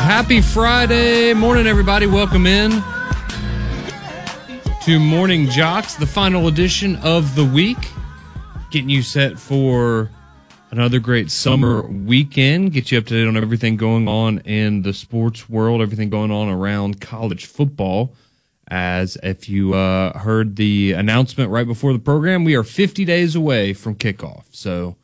Happy Friday morning, everybody. Welcome in to Morning Jocks, the final edition of the week. Getting you set for another great summer weekend. Get you up to date on everything going on in the sports world, everything going on around college football. As if you heard the announcement right before the program, we are 50 days away from kickoff. So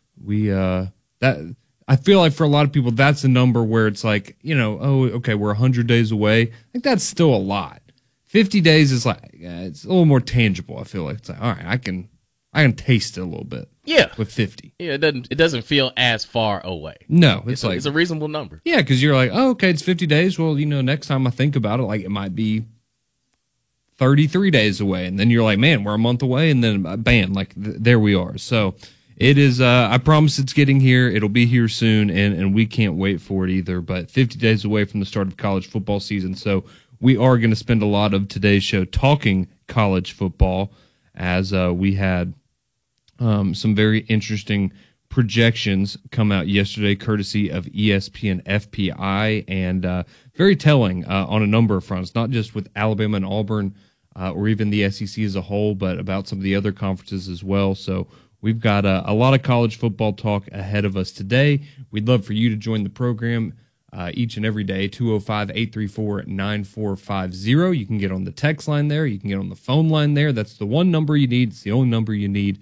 I feel like for a lot of people, that's a number where it's like, okay, we're 100 days away. I think that's still a lot. 50 days is like, it's a little more tangible. I feel like it's like, all right, I can taste it a little bit. Yeah. With 50. Yeah, it doesn't feel as far away. No, it's a reasonable number. Yeah, because you're like, oh, okay, it's 50 days. Well, next time I think about it, like it might be 33 days away. And then you're like, man, we're a month away. And then bam, like there we are. So it is, I promise it's getting here. It'll be here soon, and we can't wait for it either. But 50 days away from the start of college football season. So we are going to spend a lot of today's show talking college football, as we had some very interesting projections come out yesterday, courtesy of ESPN FPI, and very telling on a number of fronts, not just with Alabama and Auburn or even the SEC as a whole, but about some of the other conferences as well. So we've got a lot of college football talk ahead of us today. We'd love for you to join the program each and every day, 205-834-9450. You can get on the text line there. You can get on the phone line there. That's the one number you need. It's the only number you need,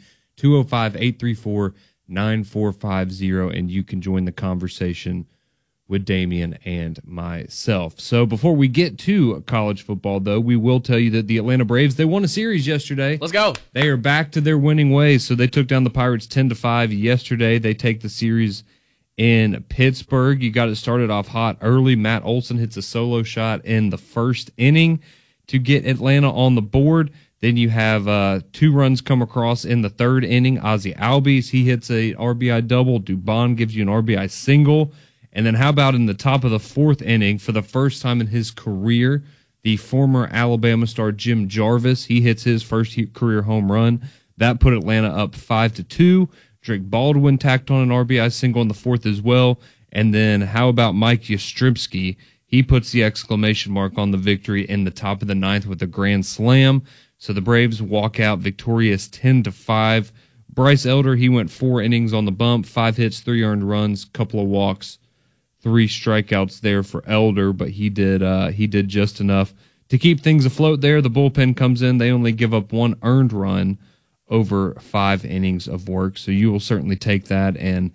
205-834-9450, and you can join the conversation with Damian and myself. So before we get to college football, though, we will tell you that the Atlanta Braves, they won a series yesterday. Let's go. They are back to their winning ways. So they took down the Pirates 10-5 yesterday. They take the series in Pittsburgh. You got it started off hot early. Matt Olson hits a solo shot in the first inning to get Atlanta on the board. Then you have 2 runs come across in the third inning. Ozzie Albies, he hits a RBI double. Dubon gives you an RBI single. And then how about in the top of the fourth inning, for the first time in his career, the former Alabama star Jim Jarvis, he hits his first career home run. That put Atlanta up 5-2. Drake Baldwin tacked on an RBI single in the fourth as well. And then how about Mike Yastrzemski? He puts the exclamation mark on the victory in the top of the ninth with a grand slam. So the Braves walk out victorious 10-5. Bryce Elder, he went 4 innings on the bump, 5 hits, 3 earned runs, couple of walks, 3 strikeouts there for Elder, but he did just enough to keep things afloat there. The bullpen comes in. They only give up 1 earned run over 5 innings of work. So you will certainly take that. And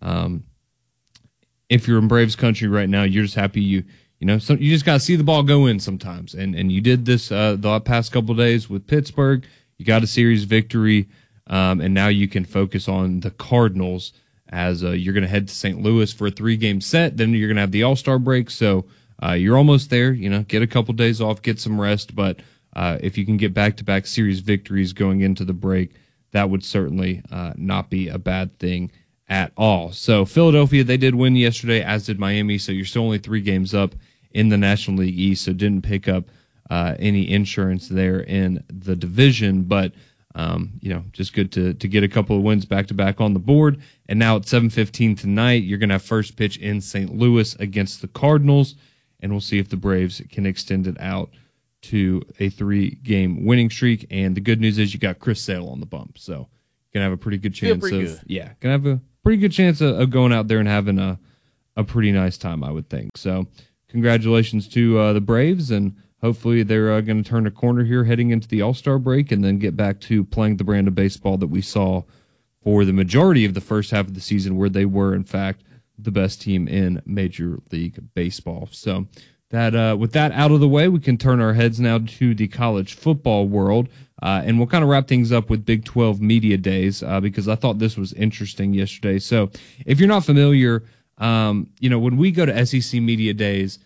if you're in Braves country right now, you're just happy you just got to see the ball go in sometimes. And you did this the past couple of days with Pittsburgh. You got a series victory, and now you can focus on the Cardinals as you're going to head to St. Louis for a 3-game set. Then you're going to have the All-Star break. So you're almost there. Get a couple days off, get some rest. But if you can get back-to-back series victories going into the break, that would certainly not be a bad thing at all. So Philadelphia, they did win yesterday, as did Miami. So you're still only 3 games up in the National League East. So didn't pick up any insurance there in the division. But just good to get a couple of wins back-to-back on the board. And now at 7:15 tonight, you're going to have first pitch in St. Louis against the Cardinals, and we'll see if the Braves can extend it out to a 3-game winning streak. And the good news is you got Chris Sale on the bump, so you're going to have a pretty good chance going to have a pretty good chance of going out there and having a pretty nice time, I would think. So congratulations to the Braves, and hopefully they're going to turn a corner here heading into the All-Star break and then get back to playing the brand of baseball that we saw for the majority of the first half of the season, where they were, in fact, the best team in Major League Baseball. So that with that out of the way, we can turn our heads now to the college football world, and we'll kind of wrap things up with Big 12 Media Days because I thought this was interesting yesterday. So if you're not familiar, when we go to SEC Media Days,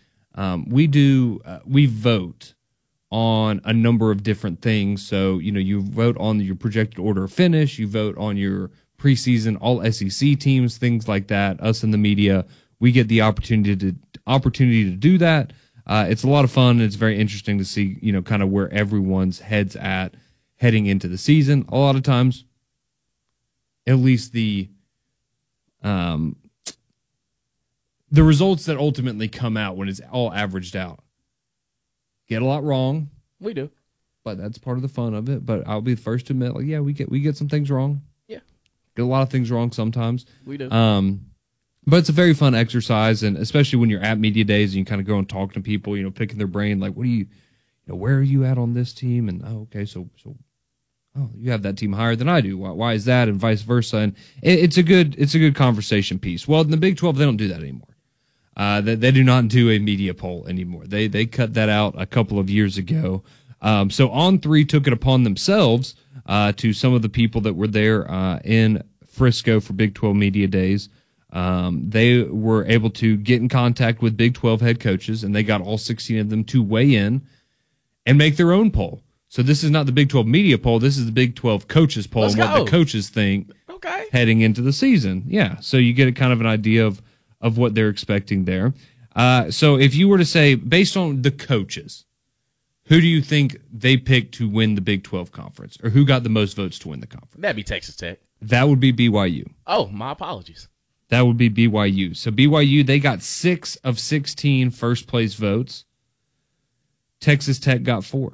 we vote on a number of different things. So, you vote on your projected order of finish, you vote on your preseason all SEC teams, things like that. Us in the media, we get the opportunity to do that. It's a lot of fun. And it's very interesting to see, kind of where everyone's head's at heading into the season. A lot of times, at least the the results that ultimately come out when it's all averaged out. Get a lot wrong. We do. But that's part of the fun of it. But I'll be the first to admit, like, yeah, we get some things wrong. Yeah. Get a lot of things wrong sometimes. We do. But it's a very fun exercise, and especially when you're at media days and you kind of go and talk to people, picking their brain, like, what do you where are you at on this team? And okay, so you have that team higher than I do. Why is that? And vice versa. And it's a good conversation piece. Well, in the Big 12, they don't do that anymore. They do not do a media poll anymore. They cut that out a couple of years ago. So On3 took it upon themselves to some of the people that were there in Frisco for Big 12 Media Days. They were able to get in contact with Big 12 head coaches, and they got all 16 of them to weigh in and make their own poll. So this is not the Big 12 media poll. This is the Big 12 coaches poll and what the coaches think heading into the season. Yeah, so you get a kind of an idea of what they're expecting there. So if you were to say, based on the coaches, who do you think they picked to win the Big 12 conference, or who got the most votes to win the conference? That'd be Texas Tech. That would be BYU. Oh, my apologies. That would be BYU. So BYU, they got 6 of 16 first-place votes. Texas Tech got 4.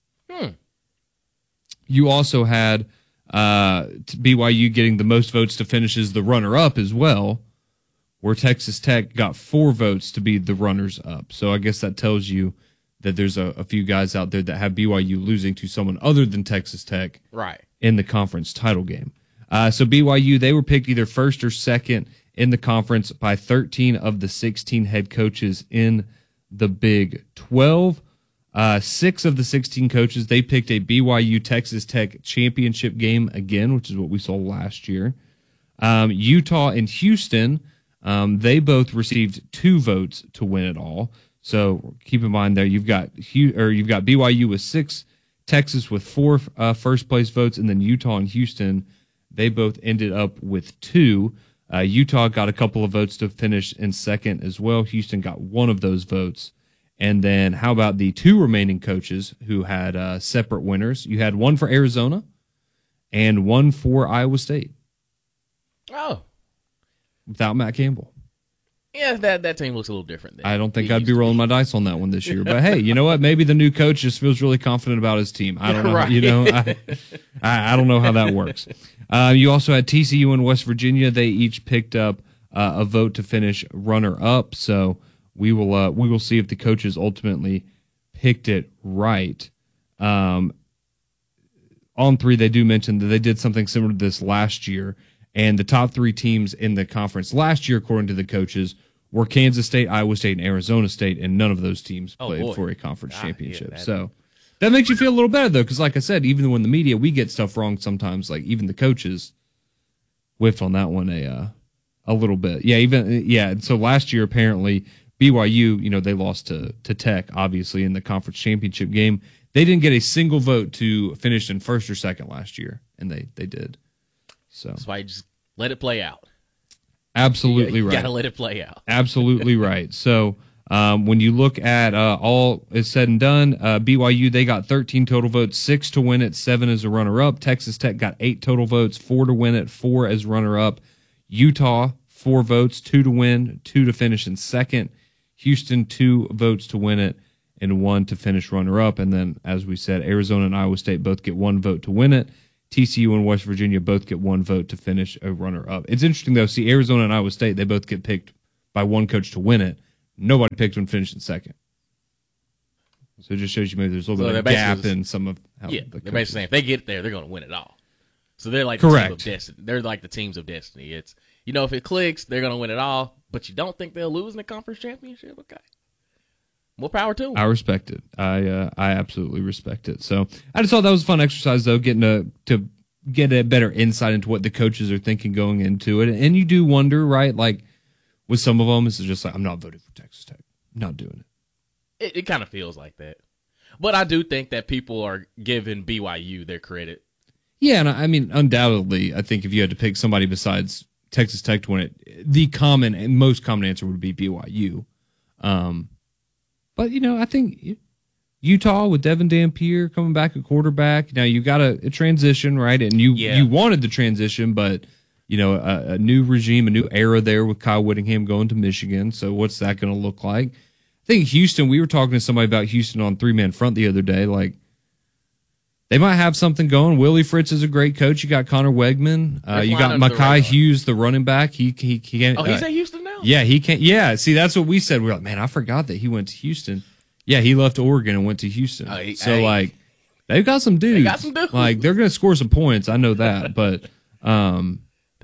You also had BYU getting the most votes to finish as the runner-up as well, where Texas Tech got 4 votes to be the runners-up. So I guess that tells you that there's a few guys out there that have BYU losing to someone other than Texas Tech in the conference title game. So BYU, they were picked either first or second in the conference by 13 of the 16 head coaches in the Big 12. 6 of the 16 coaches, they picked a BYU Texas Tech championship game again, which is what we saw last year. Utah and Houston, they both received 2 votes to win it all. So keep in mind there, you've got BYU with 6, Texas with 4 first place votes, and then Utah and Houston, they both ended up with 2. Utah got a couple of votes to finish in second as well. Houston got 1 of those votes. And then how about the 2 remaining coaches who had separate winners? You had 1 for Arizona and 1 for Iowa State. Oh. Without Matt Campbell. Yeah, that team looks a little different. I don't think I'd be rolling my dice on that one this year. But hey, you know what? Maybe the new coach just feels really confident about his team. I don't know. Right. I don't know how that works. You also had TCU and West Virginia. They each picked up a vote to finish runner-up. So we will see if the coaches ultimately picked it right. On3, they do mention that they did something similar to this last year. And the top 3 teams in the conference last year, according to the coaches, were Kansas State, Iowa State, and Arizona State, and none of those teams played for a conference championship. Yeah, so that makes you feel a little better, though, because like I said, even when the media, we get stuff wrong sometimes, like even the coaches whiffed on that one a little bit. Yeah, so last year, apparently, BYU, they lost to Tech, obviously, in the conference championship game. They didn't get a single vote to finish in first or second last year, and they did. So that's why you just let it play out. Absolutely right. You gotta let it play out. Absolutely right. So when you look at all is said and done, BYU, they got 13 total votes, 6 to win it, 7 as a runner-up. Texas Tech got 8 total votes, 4 to win it, 4 as runner-up. Utah, 4 votes, 2 to win, 2 to finish in second. Houston, 2 votes to win it, and 1 to finish runner-up. And then, as we said, Arizona and Iowa State both get 1 vote to win it. TCU and West Virginia both get 1 vote to finish a runner-up. It's interesting, though. See, Arizona and Iowa State, they both get picked by 1 coach to win it. Nobody picked one finished in second. So it just shows you maybe there's a little bit of a gap in some of how the they're basically saying if they get there, they're going to win it all. So they're like correct. The teams of destiny. They're like the teams of destiny. It's, if it clicks, they're going to win it all, but you don't think they'll lose in the conference championship? Okay. More power to them. I respect it. I absolutely respect it. So I just thought that was a fun exercise, though, getting to get a better insight into what the coaches are thinking going into it. And you do wonder, right? Like with some of them, it's just like, I'm not voting for Texas Tech. I'm not doing it. It kind of feels like that. But I do think that people are giving BYU their credit. Yeah, and I mean, undoubtedly, I think if you had to pick somebody besides Texas Tech to win it, the common and most common answer would be BYU. But, I think Utah with Devin Dampier coming back at quarterback. Now, you got a transition, right? And you wanted the transition, but a new regime, a new era there with Kyle Whittingham going to Michigan. So what's that going to look like? I think Houston, we were talking to somebody about Houston on 3-man front the other day. Like, they might have something going. Willie Fritz is a great coach. You got Connor Wegman. You got Mekhi Hughes, the running back. He can't. Oh, he's at Houston now? Yeah, he can't. Yeah, see, that's what we said. We were like, man, I forgot that he went to Houston. Yeah, he left Oregon and went to Houston. Like, they've got some dudes. Like, they're going to score some points. I know that. But, dang.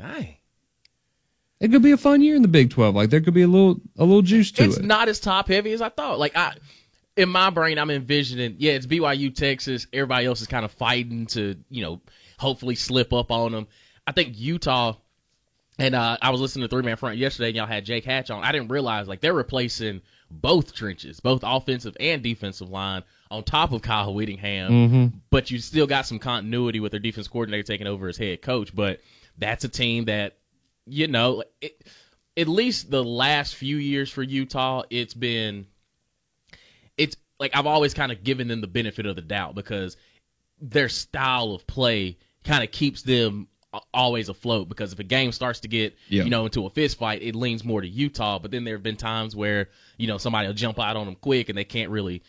It could be a fun year in the Big 12. Like, there could be a little juice to it. It's not as top heavy as I thought. Like, in my brain, I'm envisioning, it's BYU, Texas. Everybody else is kind of fighting to, hopefully slip up on them. I think Utah, and I was listening to 3-Man Front yesterday, and y'all had Jake Hatch on. I didn't realize, like, they're replacing both trenches, both offensive and defensive line, on top of Kyle Whittingham. But you still got some continuity with their defense coordinator taking over as head coach. But that's a team that, at least the last few years for Utah, it's like I've always kind of given them the benefit of the doubt because their style of play kind of keeps them always afloat, because if a game starts to get into a fist fight, it leans more to Utah. But then there have been times where somebody will jump out on them quick and they can't really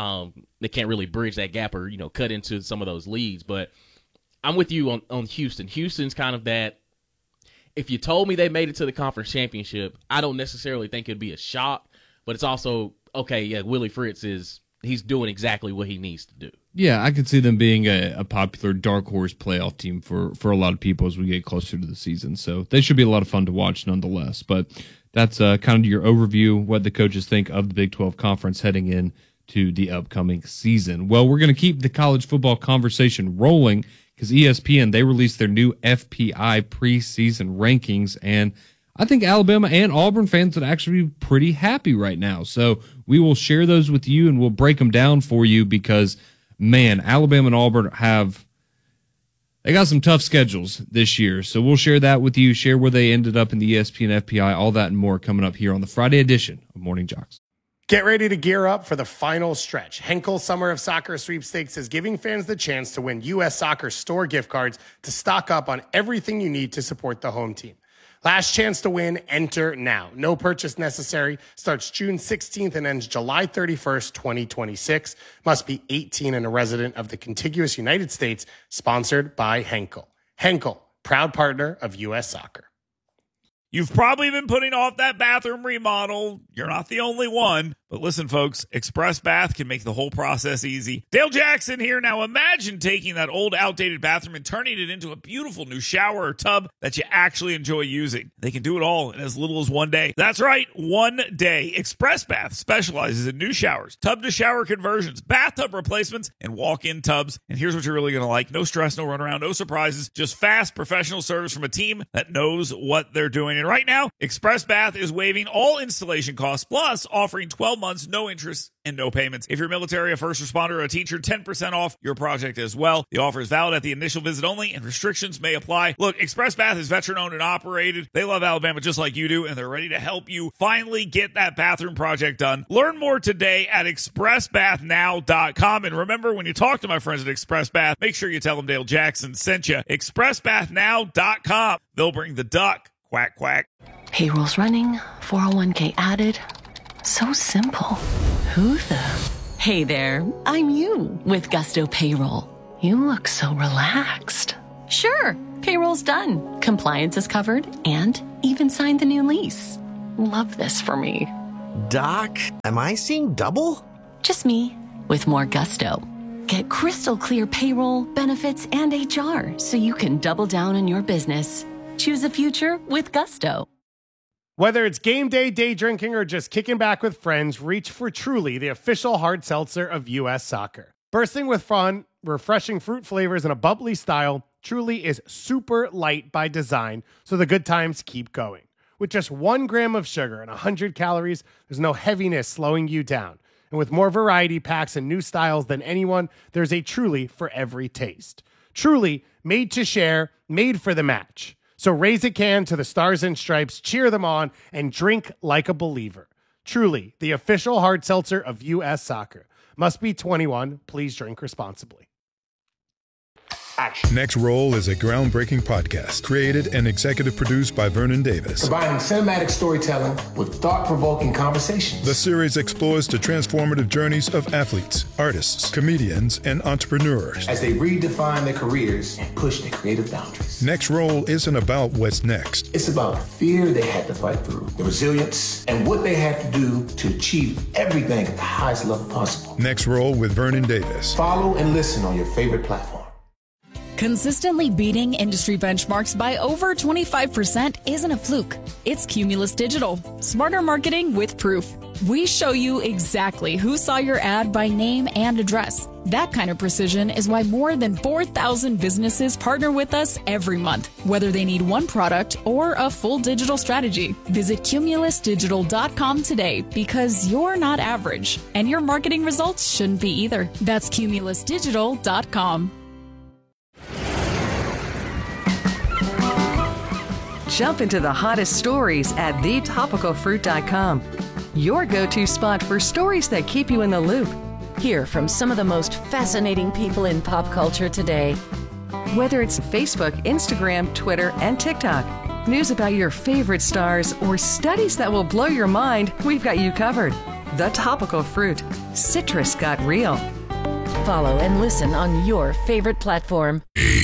bridge that gap or cut into some of those leads. But I'm with you on Houston. Houston's kind of that. If you told me they made it to the conference championship, I don't necessarily think it'd be a shock, but it's also okay. Yeah, Willie Fritz he's doing exactly what he needs to do. Yeah, I could see them being a popular dark horse playoff team for a lot of people as we get closer to the season. So they should be a lot of fun to watch nonetheless. But that's kind of your overview, what the coaches think of the Big 12 Conference heading in to the upcoming season. Well, we're going to keep the college football conversation rolling because ESPN, they released their new FPI preseason rankings, and I think Alabama and Auburn fans would actually be pretty happy right now. So we will share those with you, and we'll break them down for you because, man, Alabama and Auburn they got some tough schedules this year. So we'll share that with you, share where they ended up in the ESPN FPI, all that and more coming up here on the Friday edition of Morning Jocks. Get ready to gear up for the final stretch. Henkel Summer of Soccer Sweepstakes is giving fans the chance to win U.S. Soccer store gift cards to stock up on everything you need to support the home team. Last chance to win, enter now. No purchase necessary. Starts June 16th and ends July 31st, 2026. Must be 18 and a resident of the contiguous United States. Sponsored by Henkel. Henkel, proud partner of U.S. Soccer. You've probably been putting off that bathroom remodel. You're not the only one. But listen, folks, Express Bath can make the whole process easy. Dale Jackson here. Now imagine taking that old, outdated bathroom and turning it into a beautiful new shower or tub that you actually enjoy using. They can do it all in as little as 1 day. That's right, 1 day. Express Bath specializes in new showers, tub-to-shower conversions, bathtub replacements, and walk-in tubs. And here's what you're really going to like. No stress, no runaround, no surprises, just fast, professional service from a team that knows what they're doing. And right now, Express Bath is waiving all installation costs, plus offering 12 months, no interest, and no payments. If you're military, a first responder, or a teacher, 10% off your project as well. The offer is valid at the initial visit only, and restrictions may apply. Look, Express Bath is veteran-owned and operated. They love Alabama just like you do, and they're ready to help you finally get that bathroom project done. Learn more today at expressbathnow.com. And remember, when you talk to my friends at Express Bath, make sure you tell them Dale Jackson sent you. expressbathnow.com. They'll bring the duck. Quack, quack. Payroll's running, 401k added. So simple. Who the? Hey there, I'm you with Gusto Payroll. You look so relaxed. Sure, payroll's done. Compliance is covered and even signed the new lease. Love this for me. Doc, am I seeing double? Just me with more gusto. Get crystal clear payroll, benefits, and HR so you can double down on your business. Choose a future with Gusto. Whether it's game day, day drinking, or just kicking back with friends, reach for Truly, the official hard seltzer of U.S. Soccer. Bursting with fun, refreshing fruit flavors, and a bubbly style, Truly is super light by design, so the good times keep going. With just 1 gram of sugar and 100 calories, there's no heaviness slowing you down. And with more variety packs and new styles than anyone, there's a Truly for every taste. Truly, made to share, made for the match. So raise a can to the Stars and Stripes, cheer them on, and drink like a believer. Truly, the official hard seltzer of U.S. Soccer. Must be 21. Please drink responsibly. action. Next Roll is a groundbreaking podcast created and executive produced by Vernon Davis. Combining cinematic storytelling with thought-provoking conversations. The series explores the transformative journeys of athletes, artists, comedians, and entrepreneurs as they redefine their careers and push their creative boundaries. Next Roll isn't about what's next. It's about fear they had to fight through, the resilience, and what they had to do to achieve everything at the highest level possible. Next Roll with Vernon Davis. Follow and listen on your favorite platform. Consistently beating industry benchmarks by over 25% isn't a fluke. It's Cumulus Digital. Smarter marketing with proof. We show you exactly who saw your ad by name and address. That kind of precision is why more than 4,000 businesses partner with us every month, whether they need one product or a full digital strategy. Visit cumulusdigital.com today because you're not average, and your marketing results shouldn't be either. That's cumulusdigital.com. Jump into the hottest stories at thetopicalfruit.com. Your go-to spot for stories that keep you in the loop. Hear from some of the most fascinating people in pop culture today. Whether it's Facebook, Instagram, Twitter, and TikTok, news about your favorite stars, or studies that will blow your mind, we've got you covered. The Topical Fruit. Citrus got real. Follow and listen on your favorite platform.